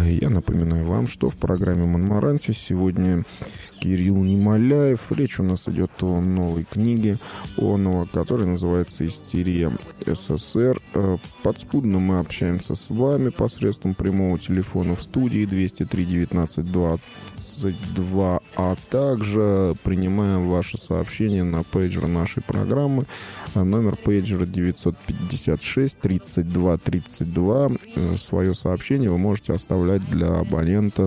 Я напоминаю вам, что в программе «Монмаранси» сегодня Кирилл Немоляев. Речь у нас идет о новой книге, которая называется «Истерия СССР». Подспудно мы общаемся с вами посредством прямого телефона в студии 203-19-22, а также принимаем ваши сообщения на пейджер нашей программы. Номер пейджера 956-32-32. Свое сообщение вы можете оставлять для абонента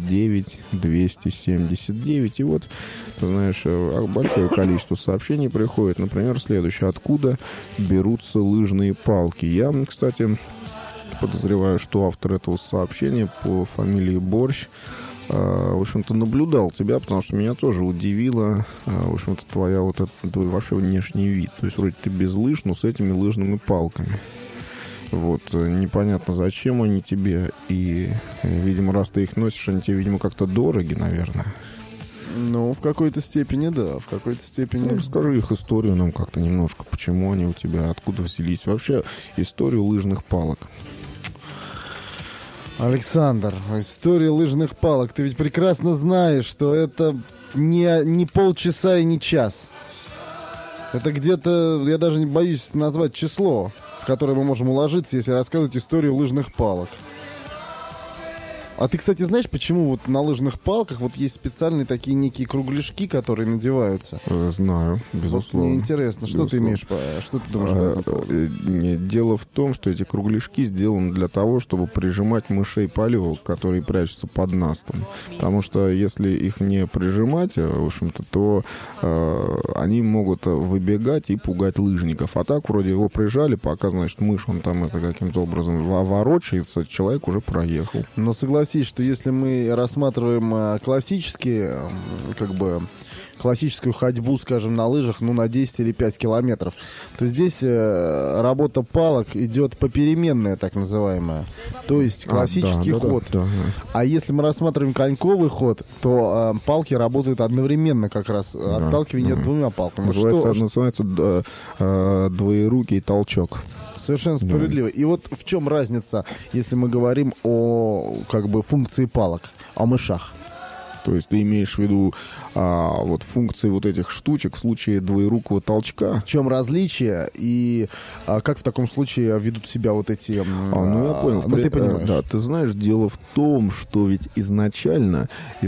109-279. И вот, ты знаешь, большое количество сообщений приходит. Например, следующее. Откуда берутся лыжные палки? Я, кстати, подозреваю, что автор этого сообщения по фамилии Борщ, в общем-то, наблюдал тебя, потому что меня тоже удивило, в общем-то, твой вообще внешний вид. То есть, вроде ты без лыж, но с этими лыжными палками. Вот, непонятно, зачем они тебе. И, видимо, раз ты их носишь, они тебе, видимо, как-то дороги, наверное. Ну, в какой-то степени, да, в какой-то степени. Ну, расскажи их историю нам как-то немножко. Почему они у тебя, откуда взялись? Вообще, историю лыжных палок. Александр, история лыжных палок. Ты ведь прекрасно знаешь, что это не полчаса и не час. Это где-то, я даже не боюсь назвать число, в которое мы можем уложиться, если рассказывать историю лыжных палок. А ты, кстати, знаешь, почему вот на лыжных палках вот есть специальные такие некие кругляшки, которые надеваются? Знаю, безусловно. Вот мне интересно, что ты имеешь, что ты думаешь по этому поводу? Дело в том, что эти кругляшки сделаны для того, чтобы прижимать мышей полевок, которые прячутся под настом. Потому что если их не прижимать, в общем-то, то они могут выбегать и пугать лыжников. А так, вроде его прижали, пока, значит, мышь, он там это каким-то образом ворочается, человек уже проехал. Но согласись, что если мы рассматриваем классическую ходьбу, скажем, на лыжах, на 10 или 5 километров, то здесь работа палок идет попеременная, так называемая. То есть классический ход. Да. А если мы рассматриваем коньковый ход, то палки работают одновременно, как раз отталкивание двумя палками. Называется двоерукий толчок. Совершенно справедливо. И вот в чем разница, если мы говорим о функции палок, о мышах? То есть ты имеешь в виду функции вот этих штучек в случае двоерукого толчка? В чем различие и как в таком случае ведут себя вот эти... я понял. Ты понимаешь. Да, ты знаешь, дело в том, что ведь изначально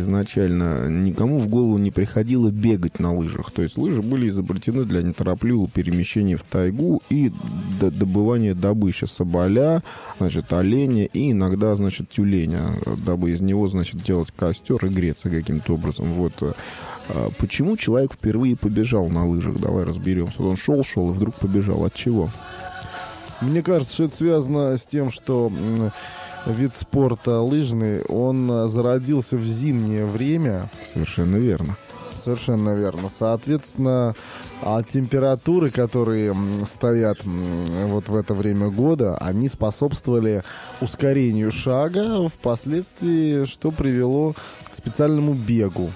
никому в голову не приходило бегать на лыжах. То есть лыжи были изобретены для неторопливого перемещения в тайгу и добывания добычи соболя, оленя и иногда, тюленя, дабы из него, делать костер и греться каким-то образом. Вот. Почему человек впервые побежал на лыжах? Давай разберемся. Он шел и вдруг побежал. От чего? Мне кажется, что это связано с тем, что вид спорта лыжный, он зародился в зимнее время. Совершенно верно. Совершенно верно. Соответственно, температуры, которые стоят вот в это время года, они способствовали ускорению шага, впоследствии, что привело к специальному бегу.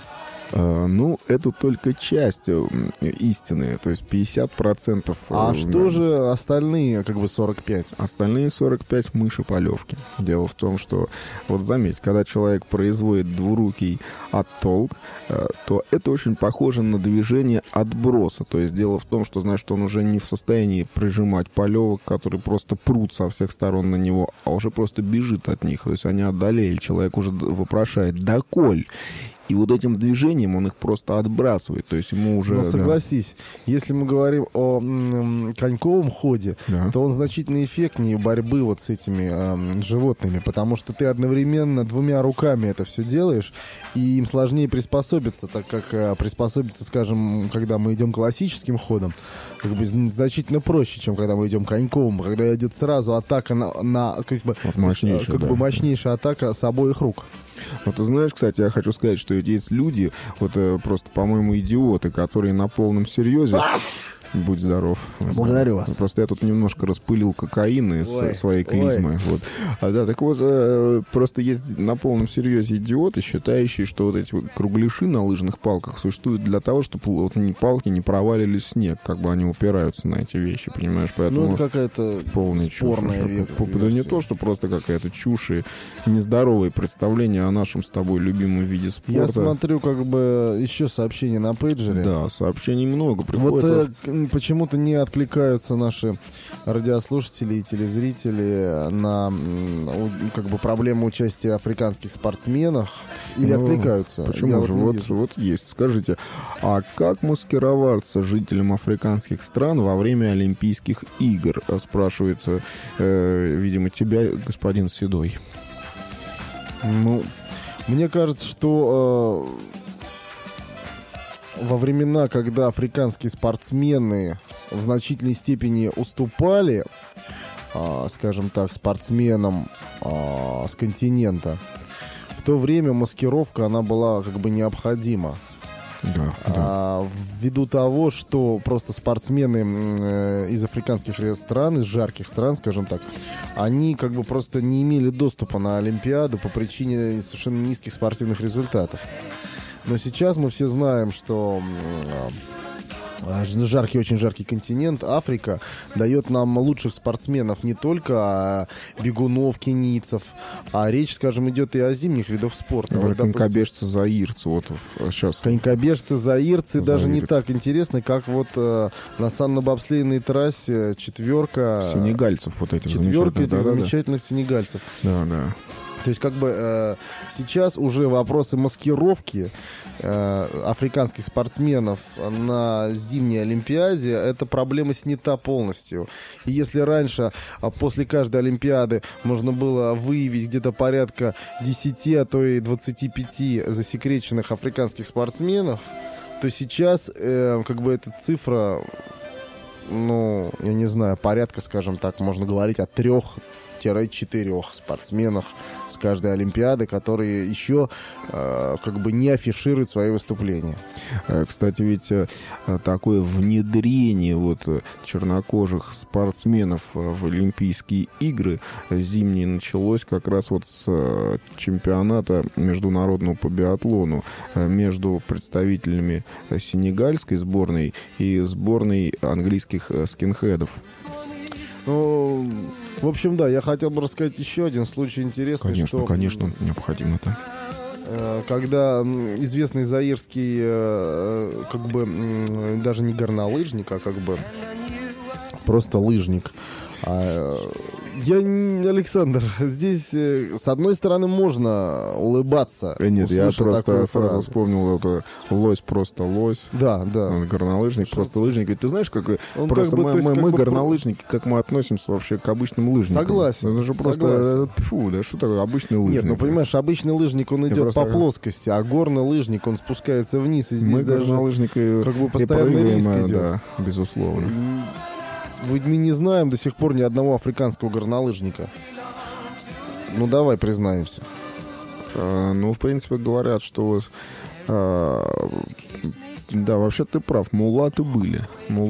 Это только часть истины, то есть 50%. А что же остальные, 45? Остальные 45 мыши-полевки. Дело в том, что, вот заметь, когда человек производит двурукий оттолк, то это очень похоже на движение отброса. То есть дело в том, что, он уже не в состоянии прижимать полевок, которые просто прут со всех сторон на него, а уже просто бежит от них. То есть они одолели, человек уже вопрошает: «Доколь?» И вот этим движением он их просто отбрасывает. То есть ему уже... Но согласись, если мы говорим о коньковом ходе, то он значительно эффектнее борьбы вот с этими животными, потому что ты одновременно двумя руками это все делаешь, и им сложнее приспособиться, так как приспособиться, скажем, когда мы идем классическим ходом, значительно проще, чем когда мы идем коньковым, когда идет сразу атака мощнейшая атака с обоих рук. Ты знаешь, кстати, я хочу сказать, что есть люди, просто, по-моему, идиоты, которые на полном серьезе Будь здоров. Благодарю вас. Просто я тут немножко распылил кокаин из своей клизмы. Вот. Да, так вот, просто есть на полном серьезе идиоты, считающие, что вот эти кругляши на лыжных палках существуют для того, чтобы вот палки не провалились в снег, как бы они упираются на эти вещи, понимаешь? Поэтому это какая-то спорная версия. Да не то, что просто какая-то чушь и нездоровые представления о нашем с тобой любимом виде спорта. Я смотрю, как бы, еще сообщения на пейджере. Да, сообщений много приходит. Вот почему-то не откликаются наши радиослушатели и телезрители на как бы проблему участия африканских спортсменов. Или откликаются? Почему же? Вот есть. Скажите, а как маскироваться жителям африканских стран во время Олимпийских игр? Спрашивает, видимо, тебя господин Седой. Ну, мне кажется, что во времена, когда африканские спортсмены в значительной степени уступали, скажем так, спортсменам с континента, в то время маскировка, она была как бы необходима. Да. Ввиду того, что просто спортсмены из африканских стран, из жарких стран, скажем так, они как бы просто не имели доступа на Олимпиаду по причине совершенно низких спортивных результатов. Но сейчас мы все знаем, что очень жаркий континент, Африка, дает нам лучших спортсменов не только бегунов, кенийцев, а речь, скажем, идет и о зимних видах спорта. Вот, конькобежцы, заирцы, вот сейчас. Конькобежцы, заирцы даже не так интересны, как вот на санно-бобслейной трассе четверка... Сенегальцев вот этих четверка этих замечательных сенегальцев. Да. То есть как бы сейчас уже вопросы маскировки африканских спортсменов на зимней Олимпиаде, эта проблема снята полностью. И если раньше, после каждой Олимпиады, можно было выявить где-то порядка 10, а то и 25 засекреченных африканских спортсменов, то сейчас как бы эта цифра, ну, я не знаю, порядка, скажем так, можно говорить о 3-4 спортсменах с каждой Олимпиады, которые еще как бы не афишируют свои выступления. Кстати, ведь такое внедрение вот чернокожих спортсменов в Олимпийские игры зимние началось как раз вот с чемпионата международного по биатлону между представителями сенегальской сборной и сборной английских скинхедов. Ну, в общем, да, я хотел бы рассказать еще один случай интересный. Конечно, необходимо это. Когда известный заирский, как бы, даже не горнолыжник, а как бы просто лыжник. Александр, здесь, с одной стороны, можно улыбаться. Нет, я просто сразу вспомнил это лось, просто лось. Да. Он горнолыжник, просто лыжник. Ведь ты знаешь, как просто мы горнолыжники, как мы относимся вообще к обычным лыжникам? Согласен. Это же просто, что такое обычный лыжник? Нет, ну понимаешь, обычный лыжник, он идет по плоскости, а горный лыжник, он спускается вниз. И здесь мы горнолыжники как бы постоянный риск идет. Да, безусловно. Мы не знаем до сих пор ни одного африканского горнолыжника. Ну, давай признаемся. В принципе, говорят, что... да, вообще ты прав, мулаты были.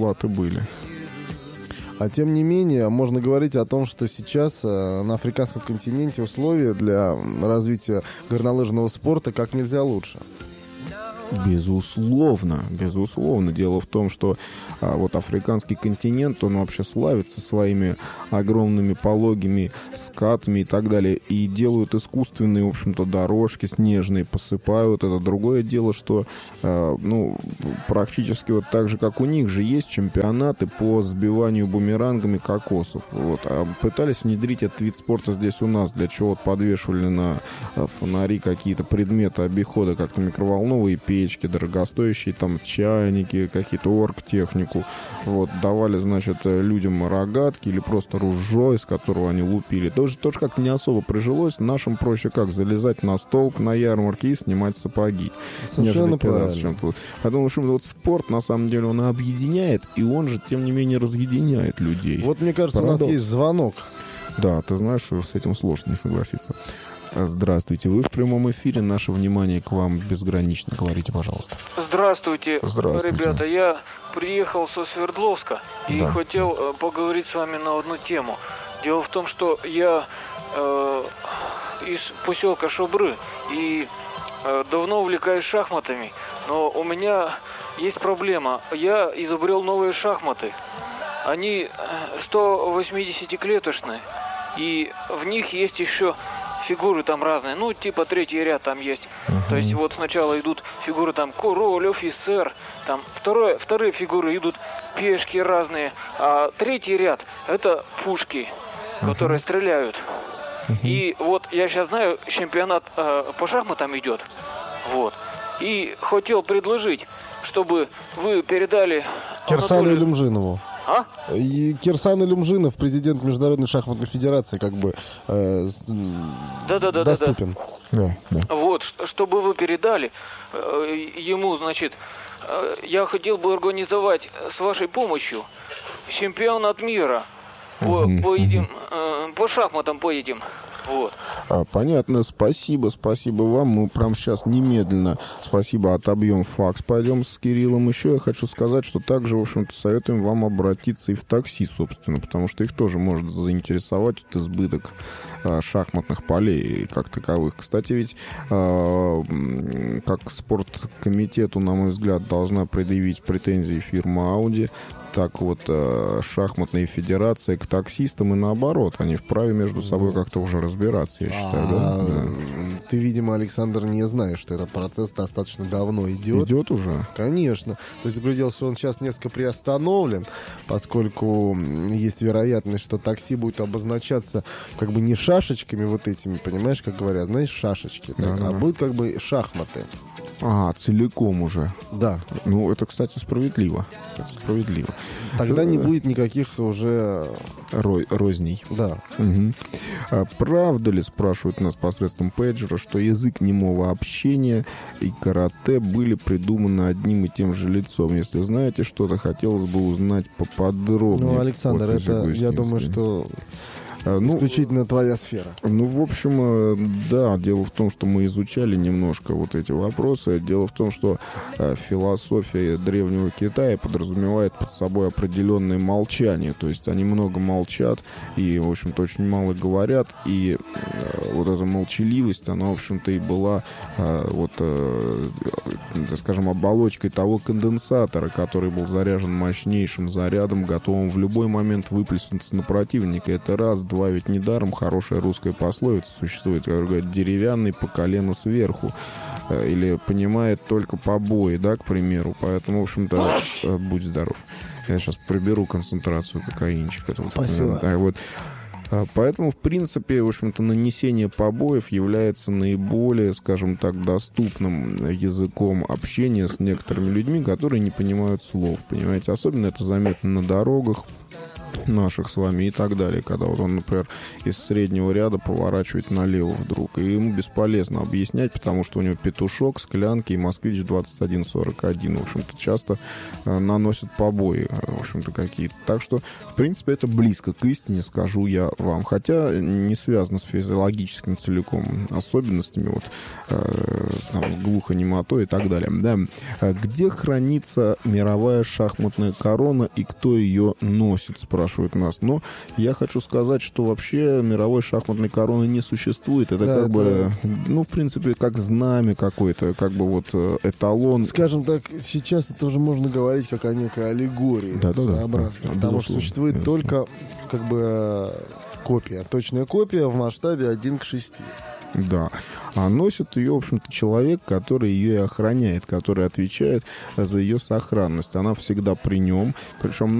А тем не менее, можно говорить о том, что сейчас на африканском континенте условия для развития горнолыжного спорта как нельзя лучше. Безусловно. Дело в том, что вот африканский континент, он вообще славится своими огромными пологими скатами и так далее. И делают искусственные, в общем-то, дорожки снежные, посыпают. Это другое дело, что, практически вот так же, как у них же есть чемпионаты по сбиванию бумерангами кокосов. Вот. А пытались внедрить этот вид спорта здесь у нас, для чего вот подвешивали на фонари какие-то предметы обихода, как-то микроволновые печи, дорогостоящие там чайники, какие-то оргтехнику. Вот, давали, значит, людям рогатки или просто ружье, из которого они лупили. Тоже как-то не особо прижилось. Нашим проще как залезать на столб на ярмарке и снимать сапоги. Совершенно правильно. Я думаю, что вот спорт, на самом деле, он объединяет, и он же, тем не менее, разъединяет людей. Вот, мне кажется, у нас есть звонок. Да, ты знаешь, с этим сложно не согласиться. Здравствуйте, вы в прямом эфире, наше внимание к вам безгранично. Говорите, пожалуйста. Здравствуйте, Здравствуйте. ребята. Я приехал со Свердловска и Да. хотел поговорить с вами на одну тему. Дело в том, что я из поселка Шобры и давно увлекаюсь шахматами, но у меня есть проблема. Я изобрел новые шахматы. Они 180-клеточные, и в них есть еще фигуры там разные, ну, типа третий ряд там есть. То есть вот сначала идут фигуры там король, офицер, там вторые фигуры идут пешки разные, а третий ряд это пушки, которые стреляют. И вот я сейчас знаю, чемпионат по шахматам идет, вот. И хотел предложить, чтобы вы передали Кирсану Анатолию... Илюмжинову. А? И Кирсан Илюмжинов, президент Международной шахматной федерации, как бы Да-да-да-да-да. доступен. Да, да. Вот, чтобы вы передали ему, значит, я хотел бы организовать с вашей помощью чемпионат мира. Поедем, по шахматам поедем. Вот. Понятно, спасибо вам. Мы прямо сейчас немедленно, спасибо, отобьем факс. Пойдем с Кириллом еще. Я хочу сказать, что также, в общем-то, советуем вам обратиться и в такси, собственно, потому что их тоже может заинтересовать вот избыток шахматных полей как таковых. Кстати, ведь как спорткомитету, на мой взгляд, должна предъявить претензии фирма Audi, так вот шахматные федерации к таксистам и наоборот. Они вправе между собой как-то уже разбираться, я считаю, да? Ты, видимо, Александр, не знаешь, что этот процесс достаточно давно идет. Идет уже? Конечно. То есть, другое дело, что он сейчас несколько приостановлен, поскольку есть вероятность, что такси будет обозначаться как бы не шашечками вот этими, понимаешь, как говорят, знаешь, шашечки, так, Да-да-да. а будут как бы шахматы. Целиком уже. Да. Ну, это, кстати, справедливо. Это справедливо. Тогда не будет никаких уже... Розней. Да. Мгм. Правда ли, спрашивают нас посредством пейджера, что язык немого общения и карате были придуманы одним и тем же лицом? Если знаете что-то, хотелось бы узнать поподробнее. Ну, Александр, Подпись это, я Агустинский. думаю, что Ну, исключительно твоя сфера. Ну, в общем, да, дело в том, что мы изучали немножко вот эти вопросы. Дело в том, что философия древнего Китая подразумевает под собой определенное молчание. То есть они много молчат и, в общем-то, очень мало говорят. И вот эта молчаливость, она, в общем-то, и была скажем, оболочкой того конденсатора, который был заряжен мощнейшим зарядом, готовым в любой момент выплеснуться на противника. Это раз. Два, ведь недаром хорошая русская пословица существует, которая говорит: деревянный по колено сверху. Или понимает только побои, да, к примеру. Поэтому, в общем-то, будь здоров. Я сейчас проберу концентрацию кокаинчика. Спасибо. Вот. Поэтому, в принципе, в общем-то, нанесение побоев является наиболее, скажем так, доступным языком общения с некоторыми людьми, которые не понимают слов, понимаете? Особенно это заметно на дорогах наших с вами и так далее, когда вот он, например, из среднего ряда поворачивает налево вдруг, и ему бесполезно объяснять, потому что у него петушок, склянки и москвич 2141, в общем-то, часто наносят побои, в общем-то, какие-то. Так что, в принципе, это близко к истине, скажу я вам, хотя не связано с физиологическими целиком особенностями, вот, там, глухонемотой и так далее. Да. Где хранится мировая шахматная корона и кто ее носит, спрашивают нас. Но я хочу сказать, что вообще мировой шахматной короны не существует. Это Да, как бы, ну, в принципе, как знамя какое-то, как бы вот эталон. Скажем так, сейчас это уже можно говорить как о некой аллегории. Да-да-да. Своеобразной. Да, Потому что безусловно, существует безусловно. только как бы копия, точная копия в масштабе 1:6. Да. А носит ее, в общем-то, человек, который ее и охраняет, который отвечает за ее сохранность. Она всегда при нем. Причем